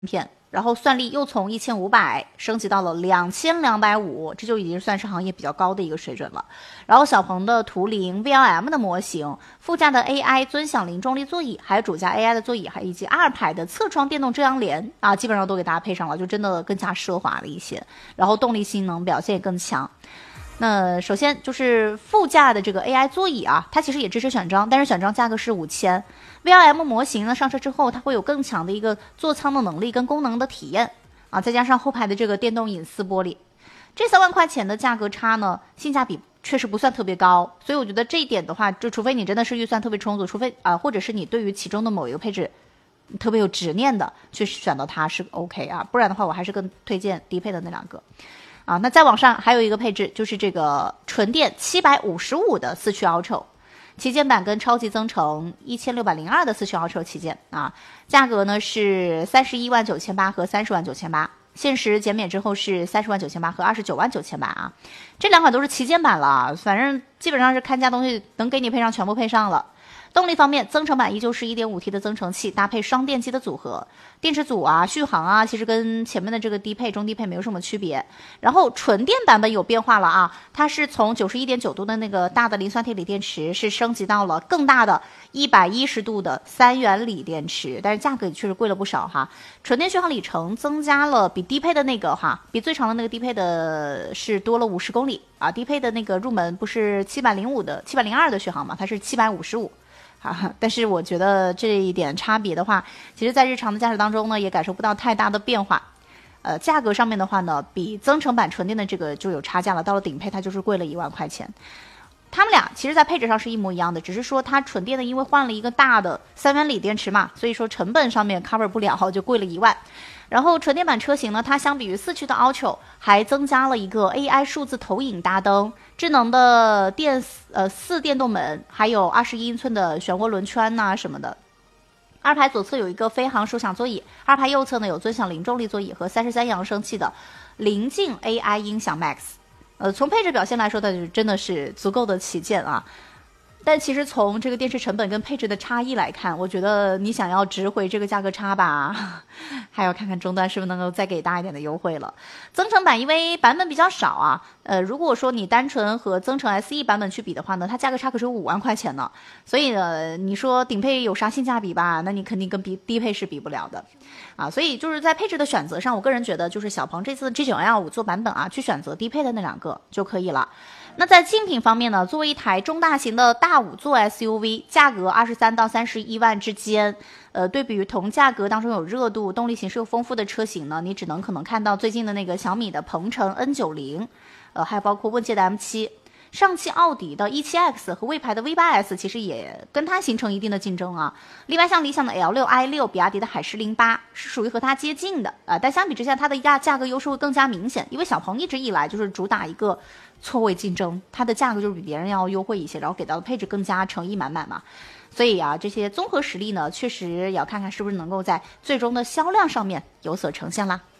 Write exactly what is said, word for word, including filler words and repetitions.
片，然后算力又从一千五百升级到了两千两百五，这就已经算是行业比较高的一个水准了。然后小鹏的图灵 V L M 的模型，副驾的 A I 尊享零重力座椅，还有主驾 A I 的座椅，还以及二排的侧窗电动遮阳帘啊，基本上都给大家配上了，就真的更加奢华了一些。然后动力性能表现也更强。那首先就是副驾的这个 A I 座椅啊，它其实也支持选装，但是选装价格是五千。V L M 模型呢上车之后，它会有更强的一个座舱的能力跟功能的体验啊，再加上后排的这个电动隐私玻璃，这三万块钱的价格差呢，性价比确实不算特别高，所以我觉得这一点的话，就除非你真的是预算特别充足，除非啊、呃，或者是你对于其中的某一个配置特别有执念的，去选到它是 OK 啊，不然的话，我还是更推荐低配的那两个。啊，那再往上还有一个配置，就是这个纯电七百五十五的四驱 Ultra 旗舰版跟超级增程一千六百零二的四驱 Ultra 旗舰啊，价格呢是三十一万九千八和三十万九千八，限时减免之后是三十万九千八和二十九万九千八啊，这两款都是旗舰版了，反正基本上是看家东西能给你配上全部配上了。动力方面，增程版依旧是 一点五 T 的增程器，搭配双电机的组合，电池组啊、续航啊，其实跟前面的这个低配、中低配没有什么区别。然后纯电版本有变化了啊，它是从九十一点九度的那个大的磷酸铁锂电池，是升级到了更大的一百一十度的三元锂电池，但是价格也确实贵了不少哈。纯电续航里程增加了，比低配的那个哈，比最长的那个低配的是多了五十公里啊，低配的那个入门不是七百零五的七百零二的续航嘛，它是七百五十五。啊，但是我觉得这一点差别的话，其实在日常的驾驶当中呢，也感受不到太大的变化。呃，价格上面的话呢，比增程版纯电的这个就有差价了，到了顶配它就是贵了一万块钱。他们俩其实在配置上是一模一样的，只是说它纯电的因为换了一个大的三元锂电池嘛，所以说成本上面 cover 不了，就贵了一万。然后纯电版车型呢，它相比于四驱的 Ultra 还增加了一个 A I 数字投影大灯、智能的电呃四电动门，还有二十一英寸的漩涡轮圈呐、啊、什么的。二排左侧有一个飞行舒享座椅，二排右侧呢有尊享零重力座椅和三十三扬声器的临近 A I 音响 Max。呃，从配置表现来说，它就真的是足够的旗舰啊。但其实从这个电池成本跟配置的差异来看，我觉得你想要值回这个价格差吧，还要看看终端是不是能够再给大一点的优惠了。增程版因为版本比较少啊，呃，如果说你单纯和增程 S E 版本去比的话呢，它价格差可是有五万块钱呢。所以呢，你说顶配有啥性价比吧？那你肯定跟比低配是比不了的，啊，所以就是在配置的选择上，我个人觉得就是小鹏这次 G 九 L 五做版本啊，去选择低配的那两个就可以了。那在竞品方面呢，作为一台中大型的大五座 S U V， 价格二十三到三十一万之间，呃，对比于同价格当中有热度、动力形式又丰富的车型呢，你只能可能看到最近的那个小米的鹏程 N 九十， 呃，还有包括问界的 M 七。上汽奥迪的 E 七 X 和魏牌的 V 八 S 其实也跟它形成一定的竞争啊。另外像理想的 L 六 I 六、比亚迪的海狮零八是属于和它接近的啊、呃，但相比之下它的价价格优势会更加明显，因为小鹏一直以来就是主打一个错位竞争，它的价格就是比别人要优惠一些，然后给到的配置更加诚意满满嘛。所以啊，这些综合实力呢，确实也要看看是不是能够在最终的销量上面有所呈现啦。